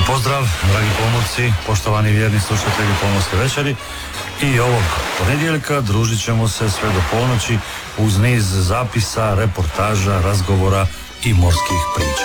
Pozdrav, dragi pomorci, poštovani vjerni slušatelji Pomorske večeri. I ovog ponedjeljka družit ćemo se sve do ponoći uz niz zapisa, reportaža, razgovora i morskih priča.